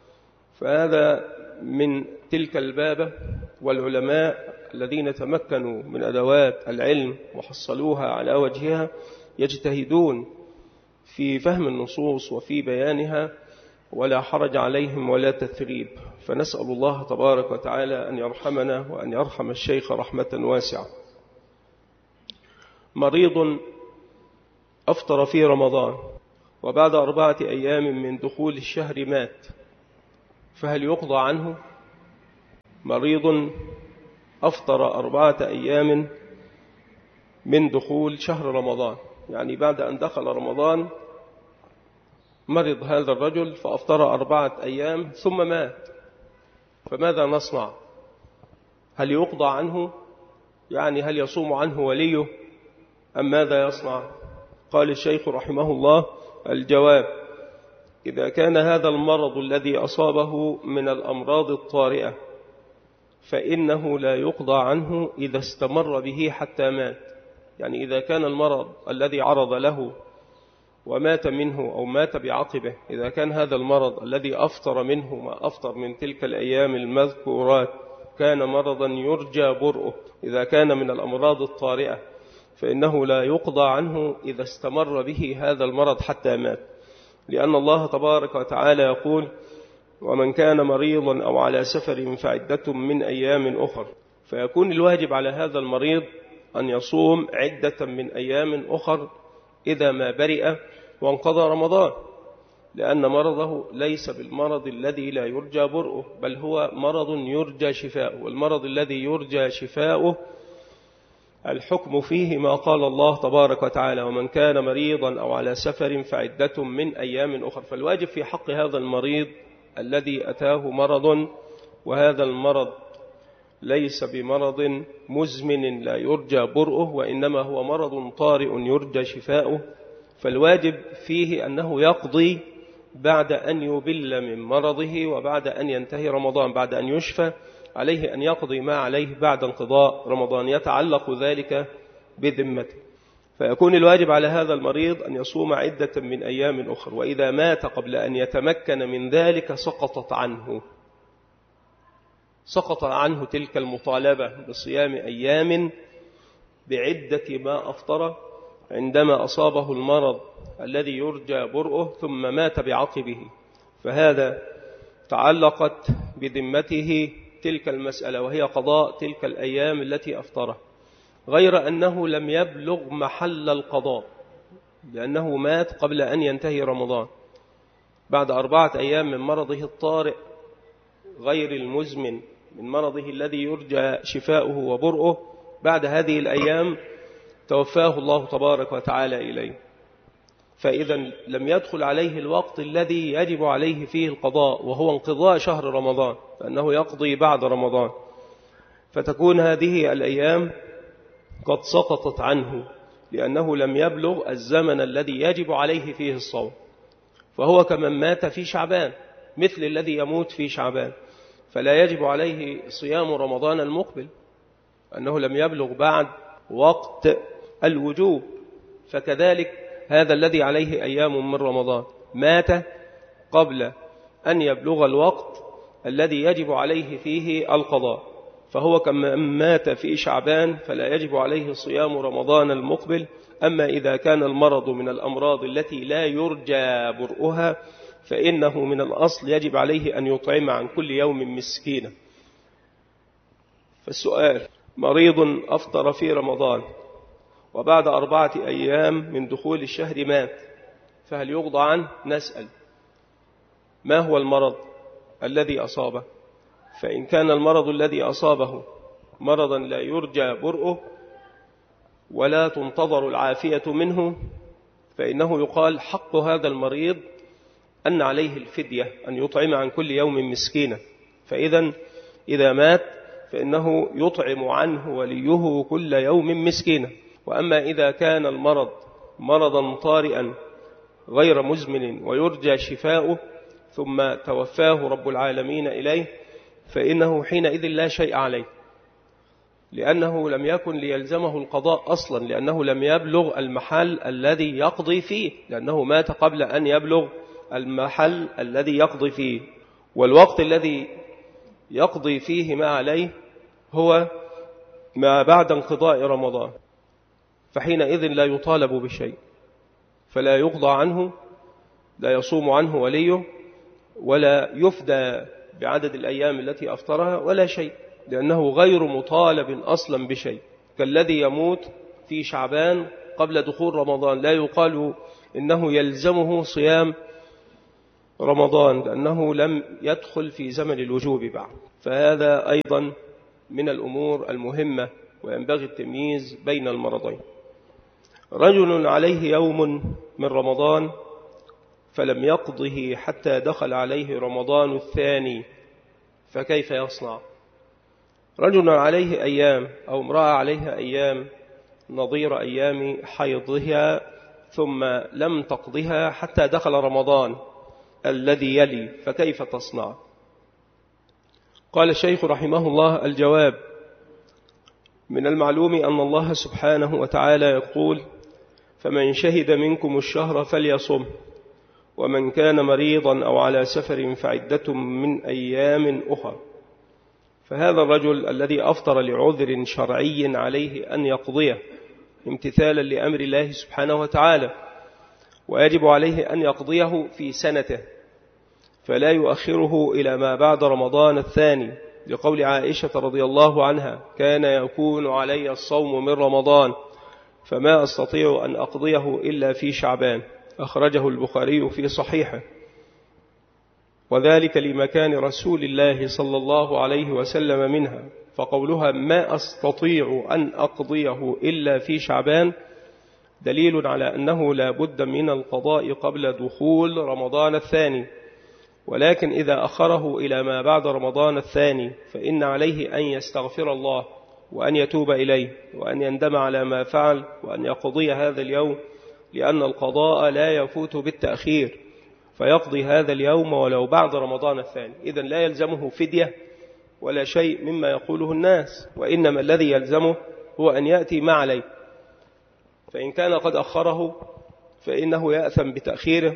فهذا من تلك البابة. والعلماء الذين تمكنوا من أدوات العلم وحصلوها على وجهها يجتهدون في فهم النصوص وفي بيانها، ولا حرج عليهم ولا تثريب. فنسأل الله تبارك وتعالى أن يرحمنا وأن يرحم الشيخ رحمة واسعة. مريض أفطر في رمضان وبعد 4 أيام من دخول الشهر مات، فهل يقضى عنه؟ مريض أفطر 4 أيام من دخول شهر رمضان، يعني بعد أن دخل رمضان مرض هذا الرجل فأفطر 4 أيام ثم مات، فماذا نصنع؟ هل يقضى عنه؟ يعني هل يصوم عنه وليه أم ماذا يصنع؟ قال الشيخ رحمه الله: الجواب: إذا كان هذا المرض الذي أصابه من الأمراض الطارئة فإنه لا يقضى عنه إذا استمر به حتى مات. يعني إذا كان المرض الذي عرض له ومات منه أو مات بعقبه، إذا كان هذا المرض الذي أفطر منه ما أفطر من تلك الأيام المذكورات كان مرضا يرجى برؤه، إذا كان من الأمراض الطارئة فإنه لا يقضى عنه إذا استمر به هذا المرض حتى مات، لأن الله تبارك وتعالى يقول: ومن كان مريضا أو على سفر فعدة من أيام أخر. فيكون الواجب على هذا المريض أن يصوم عدة من أيام أخر إذا ما برئ وانقضى رمضان، لأن مرضه ليس بالمرض الذي لا يرجى برؤه، بل هو مرض يرجى شفاؤه، والمرض الذي يرجى شفاؤه الحكم فيه ما قال الله تبارك وتعالى: ومن كان مريضا أو على سفر فعدة من أيام أخر. فالواجب في حق هذا المريض الذي أتاه مرض، وهذا المرض ليس بمرض مزمن لا يرجى برؤه، وإنما هو مرض طارئ يرجى شفاؤه، فالواجب فيه أنه يقضي بعد أن يبل من مرضه وبعد أن ينتهي رمضان، بعد أن يشفى عليه أن يقضي ما عليه بعد انقضاء رمضان، يتعلق ذلك بذمته. فيكون الواجب على هذا المريض أن يصوم عدة من أيام أخرى، وإذا مات قبل أن يتمكن من ذلك سقط عنه تلك المطالبة بصيام أيام بعدة ما أفطر عندما أصابه المرض الذي يرجى برؤه ثم مات بعقبه، فهذا تعلقت بذمته تلك المسألة، وهي قضاء تلك الأيام التي أفطره، غير أنه لم يبلغ محل القضاء، لأنه مات قبل أن ينتهي رمضان بعد 4 أيام من مرضه الطارئ غير المزمن، من مرضه الذي يرجى شفاؤه وبرؤه. بعد هذه الأيام توفاه الله تبارك وتعالى إليه، فإذا لم يدخل عليه الوقت الذي يجب عليه فيه القضاء، وهو انقضاء شهر رمضان، فأنه يقضي بعد رمضان، فتكون هذه الأيام قد سقطت عنه لأنه لم يبلغ الزمن الذي يجب عليه فيه الصوم، فهو كمن مات في شعبان، مثل الذي يموت في شعبان، فلا يجب عليه صيام رمضان المقبل، أنه لم يبلغ بعد وقت الوجوب. فكذلك هذا الذي عليه أيام من رمضان مات قبل أن يبلغ الوقت الذي يجب عليه فيه القضاء، فهو كمن مات في شعبان فلا يجب عليه صيام رمضان المقبل. أما إذا كان المرض من الأمراض التي لا يرجى برؤها فإنه من الأصل يجب عليه أن يطعم عن كل يوم مسكينا. فالسؤال: مريض أفطر في رمضان وبعد 4 أيام من دخول الشهر مات، فهل يقضى عنه؟ نسأل: ما هو المرض الذي أصابه؟ فإن كان المرض الذي أصابه مرضا لا يرجى برؤه ولا تنتظر العافية منه، فإنه يقال حق هذا المريض أن عليه الفدية، أن يطعم عن كل يوم مسكينا. فإذا إذا مات فإنه يطعم عنه وليه كل يوم مسكينا. وأما إذا كان المرض مرضا طارئا غير مزمن ويرجى شفاؤه ثم توفاه رب العالمين إليه، فإنه حينئذ لا شيء عليه، لأنه لم يكن ليلزمه القضاء أصلا، لأنه لم يبلغ المحل الذي يقضي فيه، لأنه مات قبل أن يبلغ المحل الذي يقضي فيه، والوقت الذي يقضي فيه ما عليه هو ما بعد انقضاء رمضان، فحينئذ لا يطالب بشيء، فلا يقضى عنه، لا يصوم عنه وليه، ولا يفدى بعدد الأيام التي أفطرها ولا شيء، لأنه غير مطالب أصلا بشيء، كالذي يموت في شعبان قبل دخول رمضان، لا يقال إنه يلزمه صيام رمضان لأنه لم يدخل في زمن الوجوب بعد. فهذا أيضا من الأمور المهمة، وينبغي التمييز بين المرضين. رجل عليه يوم من رمضان فلم يقضه حتى دخل عليه رمضان الثاني، فكيف يصنع؟ رجل عليه أيام أو امرأة عليها أيام نظير أيام حيضها ثم لم تقضها حتى دخل رمضان الذي يلي، فكيف تصنع؟ قال الشيخ رحمه الله: الجواب: من المعلوم أن الله سبحانه وتعالى يقول: فمن شهد منكم الشهر فليصم، ومن كان مريضا أو على سفر فعدة من أيام أخرى. فهذا الرجل الذي أفطر لعذر شرعي عليه أن يقضيه امتثالا لأمر الله سبحانه وتعالى، ويجب عليه أن يقضيه في سنته، فلا يؤخره إلى ما بعد رمضان الثاني، لقول عائشة رضي الله عنها: كان يكون علي الصوم من رمضان فما أستطيع أن أقضيه إلا في شعبان. أخرجه البخاري في صحيحه. وذلك لمكان رسول الله صلى الله عليه وسلم منها، فقولها ما أستطيع أن أقضيه إلا في شعبان دليل على أنه لا بد من القضاء قبل دخول رمضان الثاني، ولكن إذا أخره إلى ما بعد رمضان الثاني فإن عليه أن يستغفر الله وأن يتوب إليه وأن يندم على ما فعل وأن يقضي هذا اليوم، لأن القضاء لا يفوت بالتأخير، فيقضي هذا اليوم ولو بعد رمضان الثاني. إذن لا يلزمه فدية ولا شيء مما يقوله الناس، وإنما الذي يلزمه هو أن يأتي ما عليه، فإن كان قد أخره فإنه يأثم بتأخيره،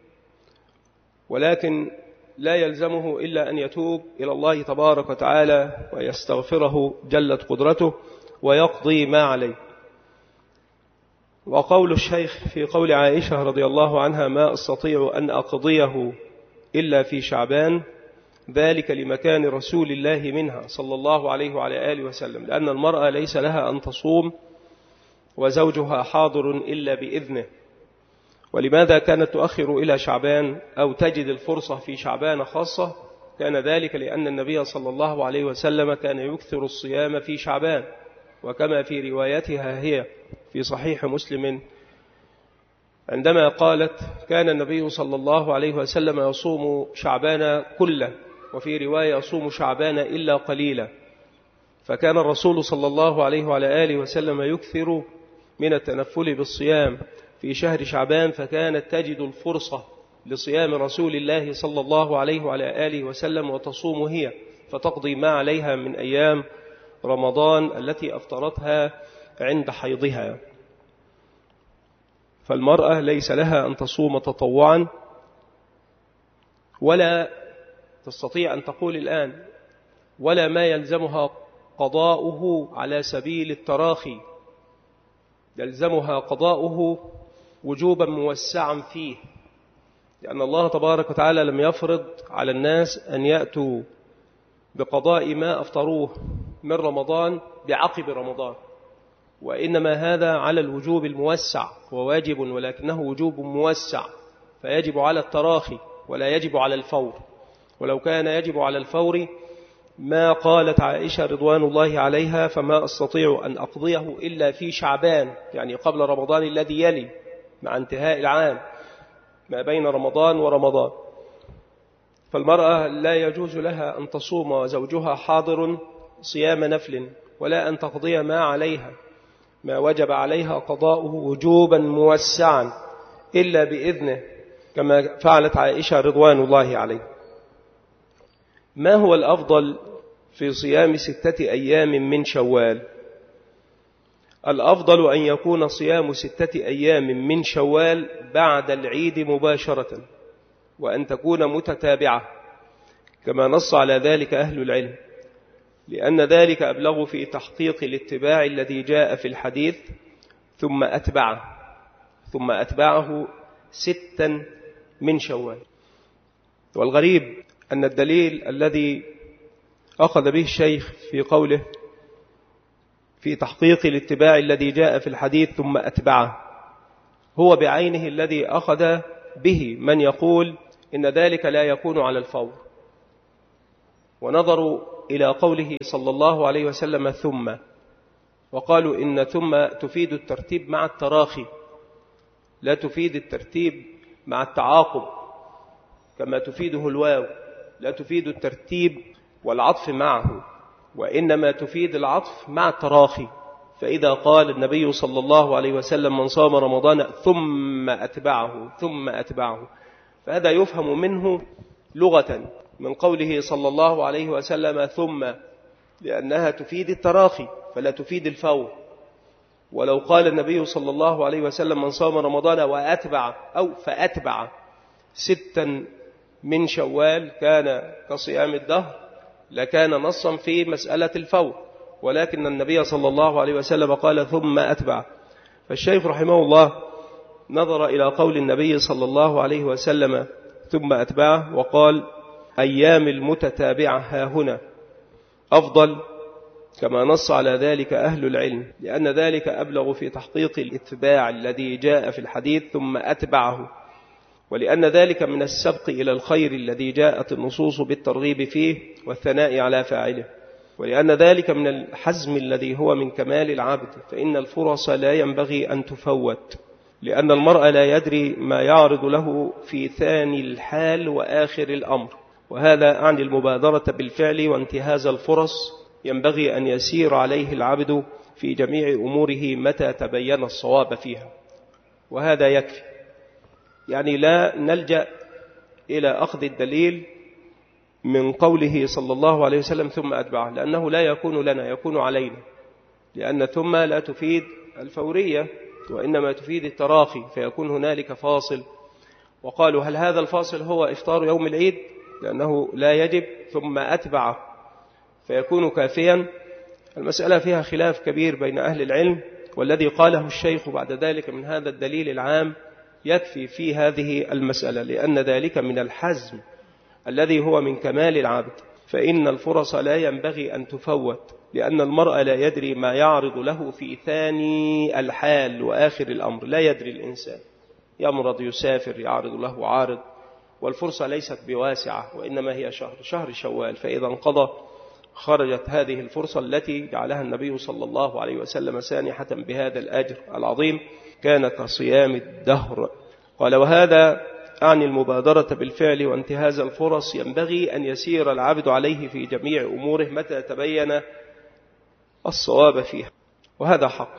ولكن لا يلزمه إلا أن يتوب إلى الله تبارك وتعالى ويستغفره جلت قدرته ويقضي ما عليه. وقول الشيخ في قول عائشة رضي الله عنها: ما أستطيع أن أقضيه إلا في شعبان، ذلك لمكان رسول الله منها صلى الله عليه وعلى آله وسلم، لأن المرأة ليس لها أن تصوم وزوجها حاضر إلا بإذنه. ولماذا كانت تؤخر إلى شعبان أو تجد الفرصة في شعبان خاصة؟ كان ذلك لأن النبي صلى الله عليه وسلم كان يكثر الصيام في شعبان، وكما في روايتها هي في صحيح مسلم عندما قالت: كان النبي صلى الله عليه وسلم يصوم شعبان كله، وفي رواية يصوم شعبان إلا قليلا. فكان الرسول صلى الله عليه وعلى آله وسلم يكثر من التنفل بالصيام في شهر شعبان، فكانت تجد الفرصة لصيام رسول الله صلى الله عليه وعلى آله وسلم وتصوم هي، فتقضي ما عليها من أيام رمضان التي أفطرتها عند حيضها. فالمرأة ليس لها أن تصوم تطوعا، ولا تستطيع أن تقول الآن، ولا ما يلزمها قضاؤه على سبيل التراخي، يلزمها قضاؤه وجوبا موسعا فيه، لأن الله تبارك وتعالى لم يفرض على الناس أن يأتوا بقضاء ما أفطروه من رمضان بعقب رمضان، وإنما هذا على الوجوب الموسع، هو واجب ولكنه وجوب موسع، فيجب على التراخي ولا يجب على الفور. ولو كان يجب على الفور ما قالت عائشة رضوان الله عليها: فما أستطيع أن أقضيه إلا في شعبان، يعني قبل رمضان الذي يلي مع انتهاء العام ما بين رمضان ورمضان. فالمرأة لا يجوز لها أن تصوم وزوجها حاضر صيام نفل، ولا أن تقضي ما عليها ما وجب عليها قضاؤه وجوبا موسعا إلا بإذنه، كما فعلت عائشة رضوان الله عليه. ما هو الأفضل في صيام 6 أيام من شوال؟ الأفضل أن يكون صيام 6 أيام من شوال بعد العيد مباشرة، وأن تكون متتابعة، كما نص على ذلك أهل العلم، لأن ذلك أبلغ في تحقيق الاتباع الذي جاء في الحديث: ثم أتبعه 6 من شوال. والغريب أن الدليل الذي أخذ به الشيخ في قوله في تحقيق الاتباع الذي جاء في الحديث ثم أتبعه هو بعينه الذي أخذ به من يقول إن ذلك لا يكون على الفور، ونظروا إلى قوله صلى الله عليه وسلم ثم، وقالوا إن ثم تفيد الترتيب مع التراخي، لا تفيد الترتيب مع التعاقب كما تفيده الواو، لا تفيد الترتيب والعطف معه، وإنما تفيد العطف مع التراخي. فإذا قال النبي صلى الله عليه وسلم من صام رمضان ثم أتبعه فهذا يفهم منه لغة من قوله صلى الله عليه وسلم ثم، لأنها تفيد التراخي فلا تفيد الفور. ولو قال النبي صلى الله عليه وسلم من صام رمضان وأتبع أو فأتبع 6 من شوال كان كصيام الدهر لكان نصا في مسألة الفور، ولكن النبي صلى الله عليه وسلم قال ثم أتبع. فالشيخ رحمه الله نظر إلى قول النبي صلى الله عليه وسلم ثم أتبعه وقال أيام المتتابعة ها هنا أفضل، كما نص على ذلك أهل العلم، لأن ذلك أبلغ في تحقيق الاتباع الذي جاء في الحديث ثم أتبعه، ولأن ذلك من السبق إلى الخير الذي جاءت النصوص بالترغيب فيه والثناء على فاعله، ولأن ذلك من الحزم الذي هو من كمال العبد، فإن الفرص لا ينبغي أن تفوت، لأن المرء لا يدري ما يعرض له في ثاني الحال وآخر الأمر، وهذا عن المبادرة بالفعل وانتهاز الفرص ينبغي أن يسير عليه العبد في جميع أموره متى تبين الصواب فيها، وهذا يكفي. يعني لا نلجأ إلى أخذ الدليل من قوله صلى الله عليه وسلم ثم أتبعه، لأنه لا يكون لنا، يكون علينا، لأن ثم لا تفيد الفورية وإنما تفيد التراخي، فيكون هنالك فاصل. وقالوا هل هذا الفاصل هو إفطار يوم العيد؟ لأنه لا يجب ثم أتبعه فيكون كافيا. المسألة فيها خلاف كبير بين أهل العلم، والذي قاله الشيخ بعد ذلك من هذا الدليل العام يكفي في هذه المسألة، لأن ذلك من الحزم الذي هو من كمال العبد، فإن الفرص لا ينبغي أن تفوت، لأن المرء لا يدري ما يعرض له في ثاني الحال وآخر الأمر، لا يدري الإنسان، يمرض يسافر يعرض له عارض، والفرصة ليست بواسعة وإنما هي شهر شوال، فإذا انقضى خرجت هذه الفرصة التي جعلها النبي صلى الله عليه وسلم سانحة بهذا الأجر العظيم، كان كصيام الدهر. قال وهذا عن المبادرة بالفعل وانتهاز الفرص ينبغي أن يسير العبد عليه في جميع أموره متى تبين الصواب فيها، وهذا حق.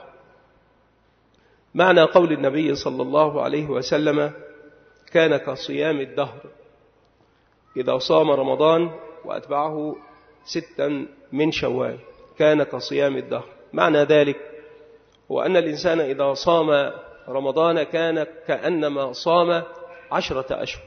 معنى قول النبي صلى الله عليه وسلم كان كصيام الدهر، إذا صام رمضان وأتبعه 6 من شوال كان كصيام الدهر. معنى ذلك هو أن الإنسان إذا صام رمضان كان كأنما صام 10 أشهر،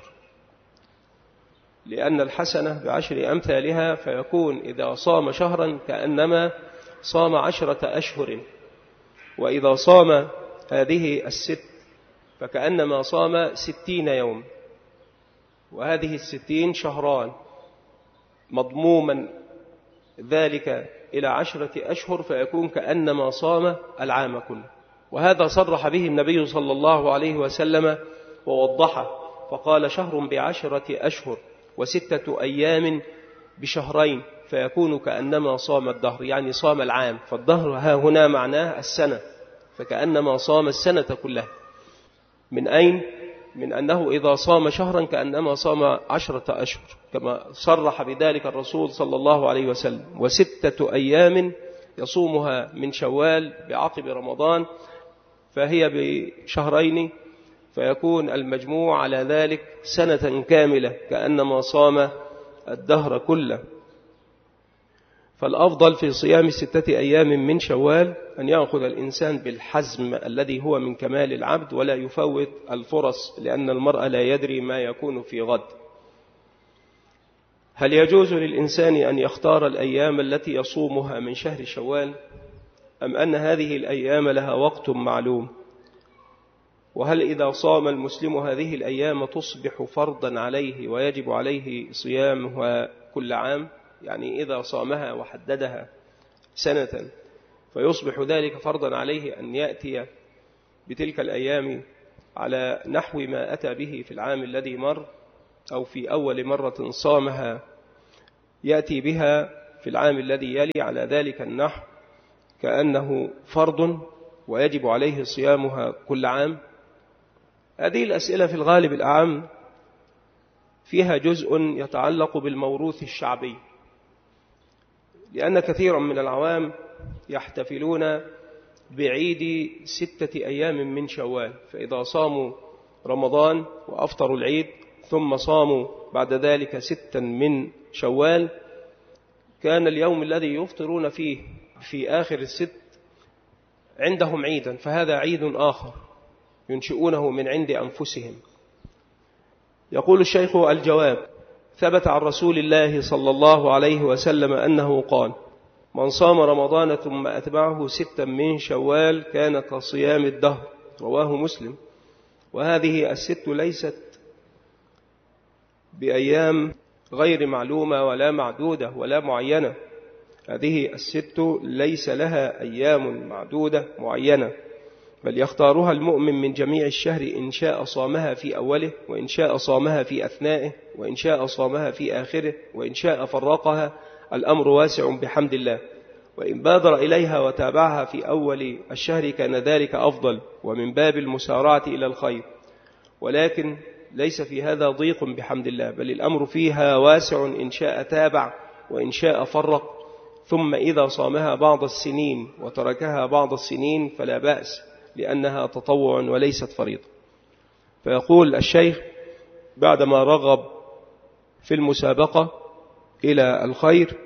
لأن الحسنة ب10 أمثالها، فيكون إذا صام شهرا كأنما صام 10 أشهر، وإذا صام هذه 6 فكأنما صام 60 يوم، وهذه 60 شهران، مضموما ذلك إلى 10 أشهر، فيكون كأنما صام العام كله. وهذا صرح به النبي صلى الله عليه وسلم ووضحه، فقال شهر ب10 أشهر و6 أيام بشهرين، فيكون كأنما صام الدهر، يعني صام العام. فالدهر ها هنا معناه السنة، فكأنما صام السنة كلها. من أين؟ من أنه إذا صام شهرا كأنما صام 10 أشهر، كما صرح بذلك الرسول صلى الله عليه وسلم. و6 أيام يصومها من شوال بعقب رمضان، فهي بشهرين، فيكون المجموع على ذلك سنة كاملة كأنما صام الدهر كله. فالأفضل في صيام 6 أيام من شوال أن يأخذ الإنسان بالحزم الذي هو من كمال العبد، ولا يفوت الفرص، لأن المرء لا يدري ما يكون في غد. هل يجوز للإنسان أن يختار الأيام التي يصومها من شهر شوال، أم أن هذه الأيام لها وقت معلوم؟ وهل إذا صام المسلم هذه الأيام تصبح فرضا عليه ويجب عليه صيامها كل عام؟ يعني إذا صامها وحددها سنة فيصبح ذلك فرضا عليه أن يأتي بتلك الأيام على نحو ما أتى به في العام الذي مر، أو في أول مرة صامها يأتي بها في العام الذي يلي على ذلك النحو كأنه فرض ويجب عليه صيامها كل عام. هذه الأسئلة في الغالب الأعم فيها جزء يتعلق بالموروث الشعبي، لأن كثيرا من العوام يحتفلون بعيد 6 أيام من شوال، فإذا صاموا رمضان وأفطروا العيد ثم صاموا بعد ذلك 6 من شوال، كان اليوم الذي يفطرون فيه في آخر ال6 عندهم عيدا، فهذا عيد آخر ينشئونه من عند أنفسهم. يقول الشيخ: الجواب: ثبت عن رسول الله صلى الله عليه وسلم أنه قال: من صام رمضان ثم أتبعه 6 من شوال كان كصيام الدهر، رواه مسلم. وهذه ال6 ليست بأيام غير معلومة ولا معدودة ولا معينة، هذه ال6 ليس لها أيام معدودة معينة، بل يختارها المؤمن من جميع الشهر إن شاء صامها في أوله، وإن شاء صامها في أثنائه، وإن شاء صامها في آخره، وإن شاء فرقها. الأمر واسع بحمد الله، وإن بادر إليها وتابعها في أول الشهر كان ذلك أفضل ومن باب المسارعة إلى الخير، ولكن ليس في هذا ضيق بحمد الله، بل الأمر فيها واسع إن شاء تابع وإن شاء فرق. ثم إذا صامها بعض السنين وتركها بعض السنين فلا بأس، لأنها تطوع وليست فريضة. فيقول الشيخ بعدما رغب في المسابقة إلى الخير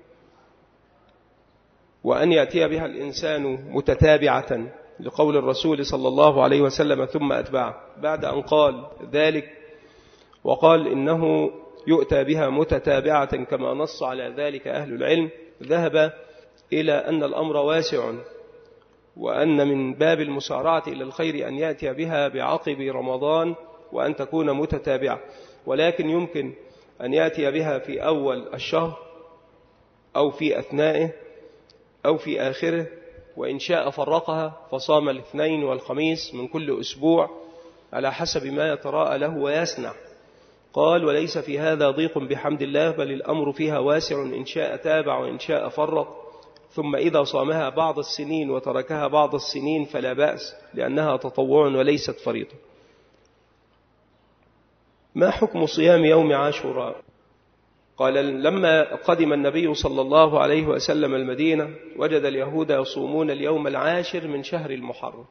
وأن يأتي بها الإنسان متتابعة لقول الرسول صلى الله عليه وسلم ثم أتبعه، بعد أن قال ذلك وقال إنه يؤتى بها متتابعة كما نص على ذلك أهل العلم، ذهب إلى أن الأمر واسع، وأن من باب المسارعة إلى الخير أن يأتي بها بعقب رمضان وأن تكون متتابعة، ولكن يمكن أن يأتي بها في أول الشهر أو في أثنائه أو في آخره، وإن شاء فرقها فصام الاثنين والخميس من كل أسبوع على حسب ما يتراءى له ويسنع. قال: وليس في هذا ضيق بحمد الله، بل الأمر فيها واسع إن شاء تابع وإن شاء فرق. ثم إذا صامها بعض السنين وتركها بعض السنين فلا بأس، لأنها تطوع وليست فريضة. ما حكم صيام يوم عاشوراء؟ قال: لما قدم النبي صلى الله عليه وسلم المدينة وجد اليهود يصومون اليوم 10 من شهر المحرم،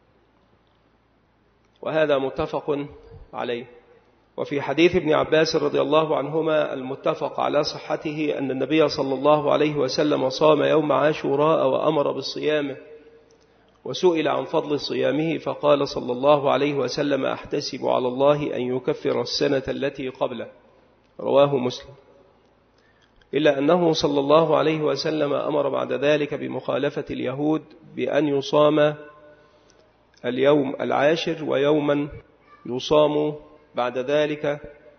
وهذا متفق عليه. وفي حديث ابن عباس رضي الله عنهما المتفق على صحته أن النبي صلى الله عليه وسلم صام يوم عاشوراء وأمر بالصيامه، وسئل عن فضل صيامه فقال صلى الله عليه وسلم: أحتسب على الله أن يكفر السنة التي قبله، رواه مسلم. إلا أنه صلى الله عليه وسلم أمر بعد ذلك بمخالفة اليهود بأن يصام اليوم 10 ويوما يصام بعد ذلك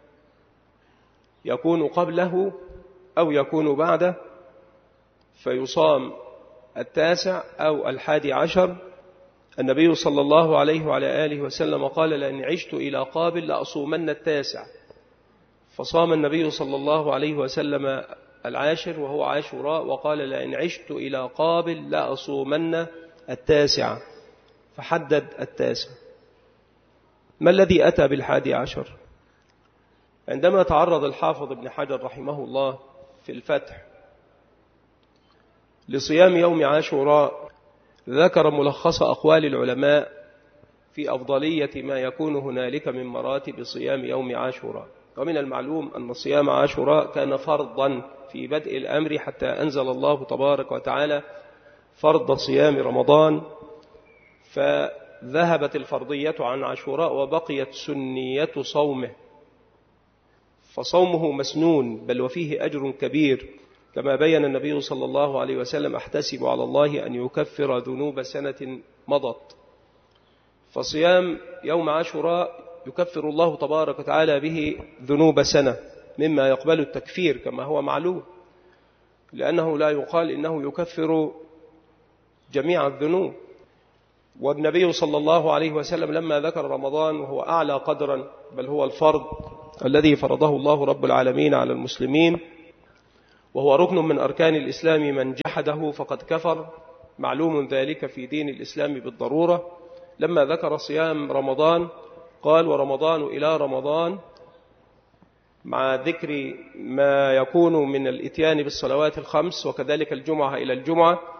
يكون قبله أو يكون بعده، فيصام 9 أو 11. النبي صلى الله عليه وعلى آله وسلم قال: لأن عشت إلى قابل لأصومن 9، فصام النبي صلى الله عليه وسلم 10 وهو عاشوراء، وقال: لأن عشت إلى قابل لأصومن 9، فحدد 9. ما الذي أتى 11؟ عندما تعرض الحافظ ابن حجر رحمه الله في الفتح لصيام يوم عاشوراء ذكر ملخص أقوال العلماء في أفضلية ما يكون هنالك من مراتب صيام يوم عاشوراء. ومن المعلوم أن صيام عاشوراء كان فرضا في بدء الأمر حتى أنزل الله تبارك وتعالى فرض صيام رمضان، فذهبت الفرضية عن عاشوراء وبقيت سنية صومه، فصومه مسنون بل وفيه أجر كبير، كما بين النبي صلى الله عليه وسلم: أحتسب على الله أن يكفر ذنوب سنة مضت. فصيام يوم عاشوراء يكفر الله تبارك وتعالى به ذنوب سنة، مما يقبل التكفير كما هو معلوم، لأنه لا يقال إنه يكفر جميع الذنوب. والنبي صلى الله عليه وسلم لما ذكر رمضان وهو أعلى قدرا، بل هو الفرض الذي فرضه الله رب العالمين على المسلمين، وهو ركن من أركان الإسلام، من جحده فقد كفر، معلوم ذلك في دين الإسلام بالضرورة. لما ذكر صيام رمضان قال: ورمضان إلى رمضان، مع ذكر ما يكون من الإتيان بالصلوات الخمس، وكذلك الجمعة إلى الجمعة،